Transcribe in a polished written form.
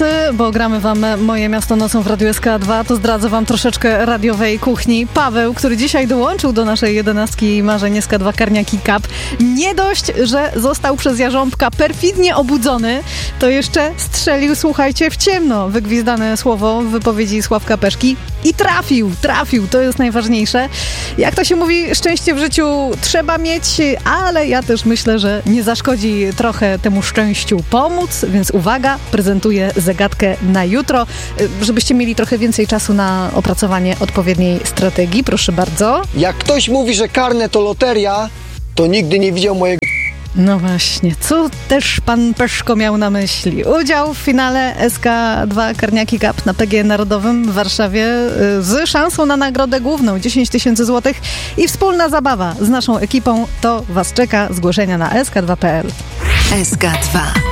nocy, bo gramy wam Moje Miasto nocą w Radiu SK2, to zdradzę wam troszeczkę radiowej kuchni. Paweł, który dzisiaj dołączył do naszej 11 marzeń SK2 Karniaki Cup, nie dość, że został przez Jarząbka perfidnie obudzony, to jeszcze strzelił, słuchajcie, w ciemno. Wygwizdane słowo w wypowiedzi Sławka Peszki i trafił, to jest najważniejsze. Jak to się mówi, szczęście w życiu trzeba mieć, ale ja też myślę, że nie zaszkodzi trochę temu szczęściu pomóc, więc uwaga, prezentuję zagadkę na jutro, żebyście mieli trochę więcej czasu na opracowanie odpowiedniej strategii. Proszę bardzo. Jak ktoś mówi, że karne to loteria, to nigdy nie widział mojego... No właśnie, co też pan Peszko miał na myśli? Udział w finale SK2 Karniaki Cup na PGE Narodowym w Warszawie z szansą na nagrodę główną 10 000 złotych i wspólna zabawa z naszą ekipą. To was czeka. Zgłoszenia na sk2.pl. SK2